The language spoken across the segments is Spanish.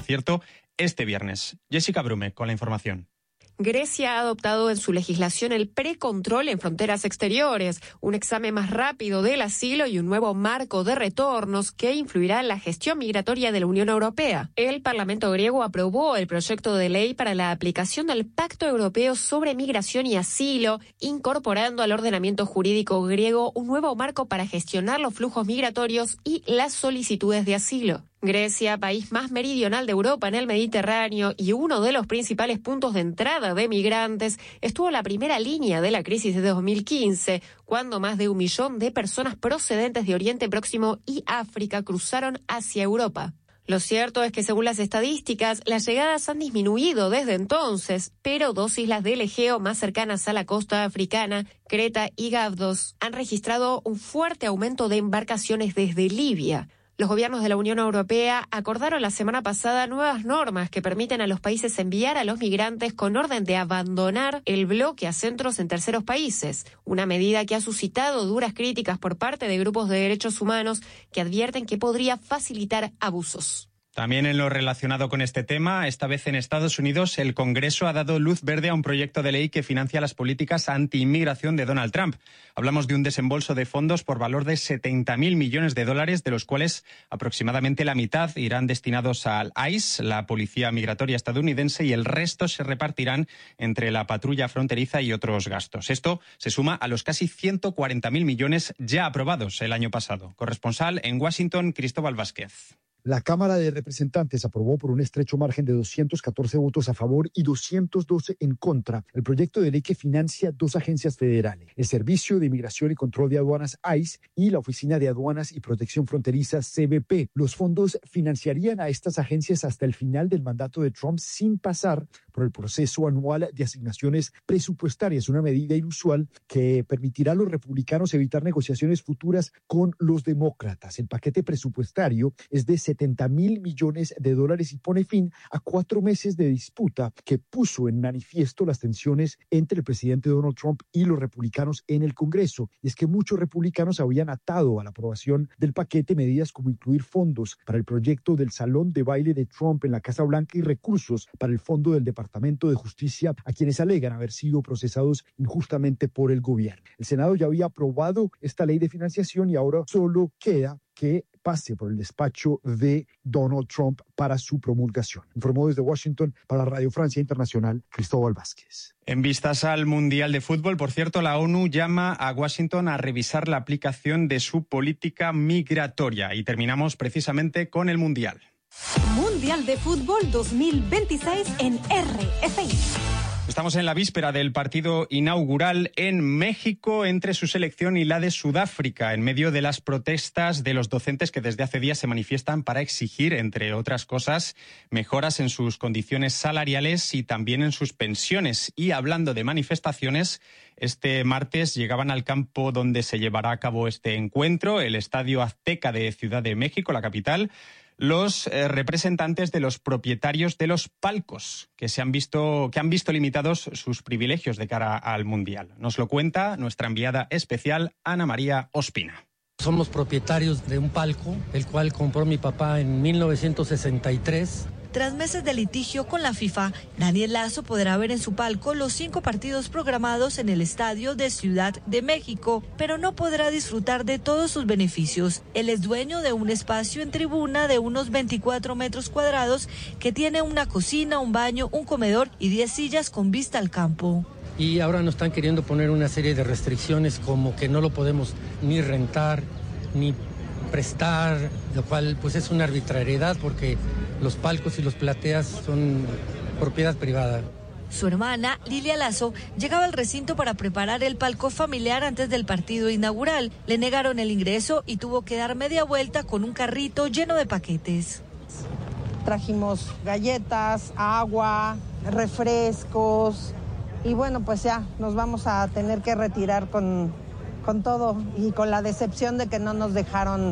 cierto, este viernes. Jessica Brume con la información. Grecia ha adoptado en su legislación el precontrol en fronteras exteriores, un examen más rápido del asilo y un nuevo marco de retornos que influirá en la gestión migratoria de la Unión Europea. El Parlamento griego aprobó el proyecto de ley para la aplicación del Pacto Europeo sobre Migración y Asilo, incorporando al ordenamiento jurídico griego un nuevo marco para gestionar los flujos migratorios y las solicitudes de asilo. Grecia, país más meridional de Europa en el Mediterráneo y uno de los principales puntos de entrada de migrantes, estuvo en la primera línea de la crisis de 2015, cuando más de 1 millón de personas procedentes de Oriente Próximo y África cruzaron hacia Europa. Lo cierto es que, según las estadísticas, las llegadas han disminuido desde entonces, pero 2 islas del Egeo más cercanas a la costa africana, Creta y Gavdos, han registrado un fuerte aumento de embarcaciones desde Libia. Los gobiernos de la Unión Europea acordaron la semana pasada nuevas normas que permiten a los países enviar a los migrantes con orden de abandonar el bloque a centros en terceros países, una medida que ha suscitado duras críticas por parte de grupos de derechos humanos que advierten que podría facilitar abusos. También en lo relacionado con este tema, esta vez en Estados Unidos, el Congreso ha dado luz verde a un proyecto de ley que financia las políticas anti-inmigración de Donald Trump. Hablamos de un desembolso de fondos por valor de $70.000 millones, de los cuales aproximadamente la mitad irán destinados al ICE, la Policía Migratoria estadounidense, y el resto se repartirán entre la patrulla fronteriza y otros gastos. Esto se suma a los casi $140.000 millones ya aprobados el año pasado. Corresponsal en Washington, Cristóbal Vázquez. La Cámara de Representantes aprobó por un estrecho margen de 214 votos a favor y 212 en contra el proyecto de ley que financia 2 agencias federales, el Servicio de Inmigración y Control de Aduanas ICE y la Oficina de Aduanas y Protección Fronteriza CBP. Los fondos financiarían a estas agencias hasta el final del mandato de Trump sin pasar por el proceso anual de asignaciones presupuestarias, una medida inusual que permitirá a los republicanos evitar negociaciones futuras con los demócratas. El paquete presupuestario es de $70.000 millones y pone fin a 4 meses de disputa que puso en manifiesto las tensiones entre el presidente Donald Trump y los republicanos en el Congreso. Y es que muchos republicanos habían atado a la aprobación del paquete medidas como incluir fondos para el proyecto del Salón de Baile de Trump en la Casa Blanca y recursos para el Fondo del Departamento de Justicia a quienes alegan haber sido procesados injustamente por el gobierno. El Senado ya había aprobado esta ley de financiación y ahora solo queda que pase por el despacho de Donald Trump para su promulgación. Informó desde Washington para Radio Francia Internacional, Cristóbal Vázquez. En vistas al Mundial de Fútbol, por cierto, la ONU llama a Washington a revisar la aplicación de su política migratoria. Y terminamos precisamente con el Mundial. Mundial de Fútbol 2026 en RFI. Estamos en la víspera del partido inaugural en México entre su selección y la de Sudáfrica, en medio de las protestas de los docentes que desde hace días se manifiestan para exigir, entre otras cosas, mejoras en sus condiciones salariales y también en sus pensiones. Y hablando de manifestaciones, este martes llegaban al campo donde se llevará a cabo este encuentro, el Estadio Azteca de Ciudad de México, la capital, los representantes de los propietarios de los palcos que han visto limitados sus privilegios de cara al Mundial. Nos lo cuenta nuestra enviada especial Ana María Ospina. Somos propietarios de un palco, el cual compró mi papá en 1963. Tras meses de litigio con la FIFA, Daniel Lazo podrá ver en su palco los 5 partidos programados en el Estadio de Ciudad de México, pero no podrá disfrutar de todos sus beneficios. Él es dueño de un espacio en tribuna de unos 24 metros cuadrados que tiene una cocina, un baño, un comedor y 10 sillas con vista al campo. Y ahora nos están queriendo poner una serie de restricciones como que no lo podemos ni rentar ni prestar, lo cual pues es una arbitrariedad porque los palcos y los plateas son propiedad privada. Su hermana, Lilia Lazo, llegaba al recinto para preparar el palco familiar antes del partido inaugural. Le negaron el ingreso y tuvo que dar media vuelta con un carrito lleno de paquetes. Trajimos galletas, agua, refrescos y bueno, pues ya nos vamos a tener que retirar con todo y con la decepción de que no nos dejaron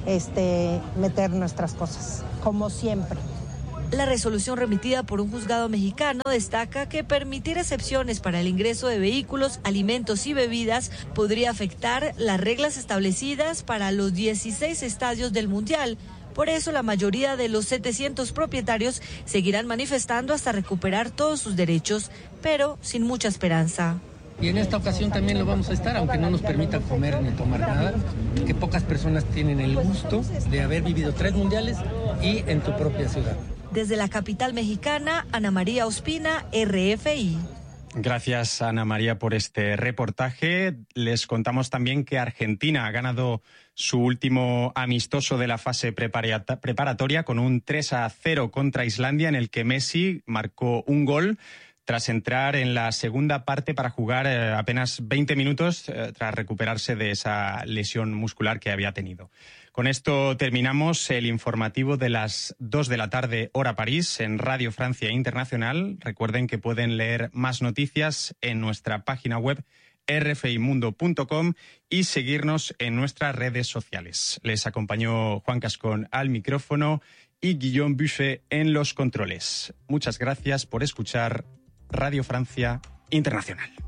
meter nuestras cosas, como siempre. La resolución remitida por un juzgado mexicano destaca que permitir excepciones para el ingreso de vehículos, alimentos y bebidas podría afectar las reglas establecidas para los 16 estadios del Mundial, Por eso la mayoría de los 700 propietarios seguirán manifestando hasta recuperar todos sus derechos, pero sin mucha esperanza. Y en esta ocasión también lo vamos a estar, aunque no nos permitan comer ni tomar nada, que pocas personas tienen el gusto de haber vivido 3 mundiales y en tu propia ciudad. Desde la capital mexicana, Ana María Ospina, RFI. Gracias, Ana María, por este reportaje. Les contamos también que Argentina ha ganado su último amistoso de la fase preparatoria con un 3-0 contra Islandia, en el que Messi marcó un gol tras entrar en la segunda parte para jugar apenas 20 minutos tras recuperarse de esa lesión muscular que había tenido. Con esto terminamos el informativo de las 2 de la tarde, hora París, en Radio Francia Internacional. Recuerden que pueden leer más noticias en nuestra página web rfimundo.com y seguirnos en nuestras redes sociales. Les acompañó Juan Cascón al micrófono y Guillaume Buffet en los controles. Muchas gracias por escuchar Radio Francia Internacional.